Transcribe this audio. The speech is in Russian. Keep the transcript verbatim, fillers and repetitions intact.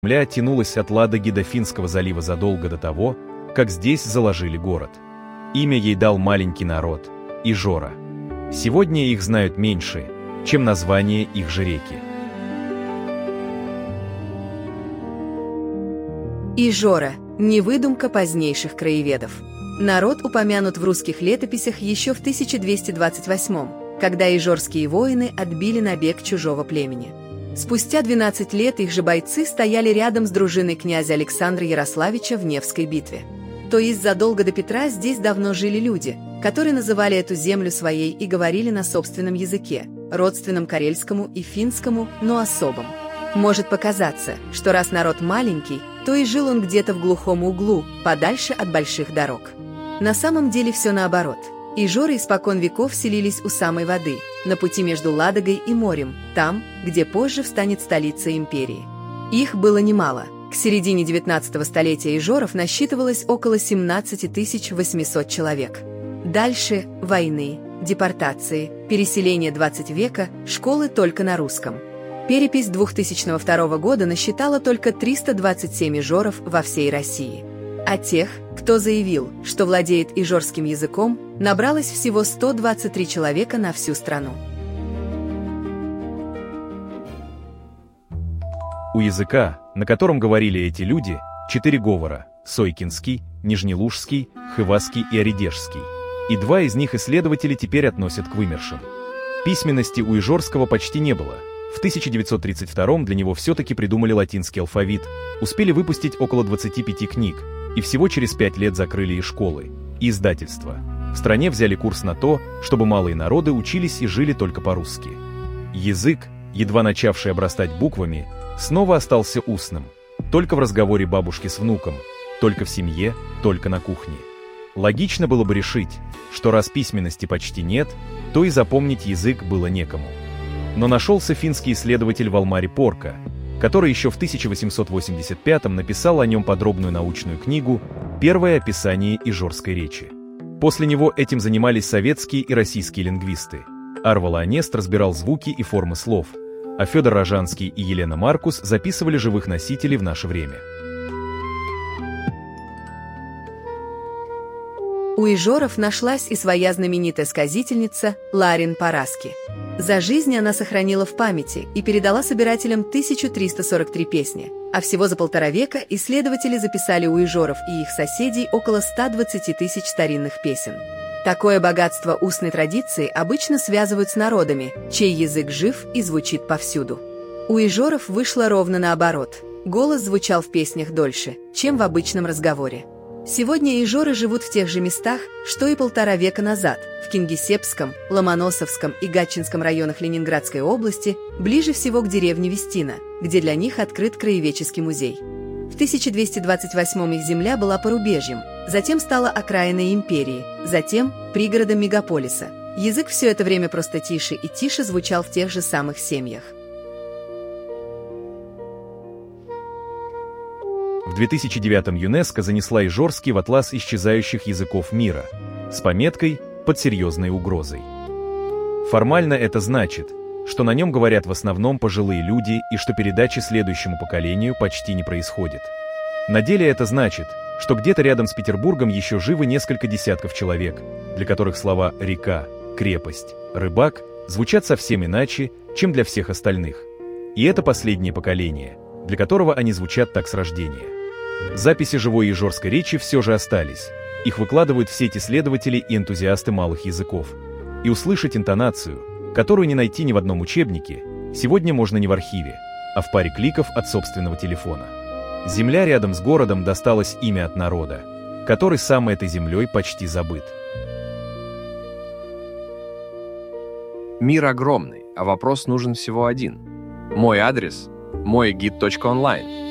Земля тянулась от Ладоги до Финского залива задолго до того, как здесь заложили город. Имя ей дал маленький народ – Ижора. Сегодня их знают меньше, чем название их же реки. Ижора – не выдумка позднейших краеведов. Народ упомянут в русских летописях еще в тысяча двести двадцать восьмом, когда ижорские воины отбили набег чужого племени. Спустя двенадцать лет их же бойцы стояли рядом с дружиной князя Александра Ярославича в Невской битве. То есть задолго до Петра здесь давно жили люди, которые называли эту землю своей и говорили на собственном языке, родственном карельскому и финскому, но особом. Может показаться, что раз народ маленький, то и жил он где-то в глухом углу, подальше от больших дорог. На самом деле все наоборот. Ижоры испокон веков селились у самой воды, на пути между Ладогой и морем, там, где позже встанет столица империи. Их было немало. К середине девятнадцатого столетия ижоров насчитывалось около семнадцать тысяч восемьсот человек. Дальше – войны, депортации, переселение двадцатого века, школы только на русском. Перепись две тысячи второго года насчитала только триста двадцать семь ижоров во всей России. А тех, кто заявил, что владеет ижорским языком, набралось всего сто двадцать три человека на всю страну. У языка, на котором говорили эти люди, четыре говора – сойкинский, нижнелужский, хывасский и оридежский. И два из них исследователи теперь относят к вымершим. Письменности у ижорского почти не было. В тысяча девятьсот тридцать втором для него все-таки придумали латинский алфавит, успели выпустить около двадцати пяти книг, и всего через пять лет закрыли и школы, и издательства. В стране взяли курс на то, чтобы малые народы учились и жили только по-русски. Язык, едва начавший обрастать буквами, снова остался устным, только в разговоре бабушки с внуком, только в семье, только на кухне. Логично было бы решить, что раз письменности почти нет, то и запомнить язык было некому. Но нашелся финский исследователь Валмари Порка, который еще в тысяча восемьсот восемьдесят пятом написал о нем подробную научную книгу «Первое описание ижорской речи». После него этим занимались советские и российские лингвисты. Арвала Анест разбирал звуки и формы слов, а Федор Рожанский и Елена Маркус записывали живых носителей в наше время. У ижоров нашлась и своя знаменитая сказительница Ларин Параски. За жизнь она сохранила в памяти и передала собирателям тысячу триста сорок три песни, а всего за полтора века исследователи записали у ижоров и их соседей около ста двадцати тысяч старинных песен. Такое богатство устной традиции обычно связывают с народами, чей язык жив и звучит повсюду. У ижоров вышло ровно наоборот. Голос звучал в песнях дольше, чем в обычном разговоре. Сегодня ижоры живут в тех же местах, что и полтора века назад, в Кингисеппском, Ломоносовском и Гатчинском районах Ленинградской области, ближе всего к деревне Вестина, где для них открыт краеведческий музей. В тысяча двести двадцать восьмом их земля была порубежьем, затем стала окраиной империи, затем пригородом мегаполиса. Язык все это время просто тише и тише звучал в тех же самых семьях. В две тысячи девятом ЮНЕСКО занесла ижорский в атлас исчезающих языков мира с пометкой «Под серьезной угрозой». Формально это значит, что на нем говорят в основном пожилые люди и что передачи следующему поколению почти не происходит. На деле это значит, что где-то рядом с Петербургом еще живы несколько десятков человек, для которых слова «река», «крепость», «рыбак» звучат совсем иначе, чем для всех остальных. И это последнее поколение, для которого они звучат так с рождения. Записи живой ижорской речи все же остались. Их выкладывают в сеть исследователи и энтузиасты малых языков. И услышать интонацию, которую не найти ни в одном учебнике, сегодня можно не в архиве, а в паре кликов от собственного телефона. Земля рядом с городом досталась имя от народа, который сам этой землей почти забыт. Мир огромный, а вопрос нужен всего один. Мой адрес – мой гид точка онлайн.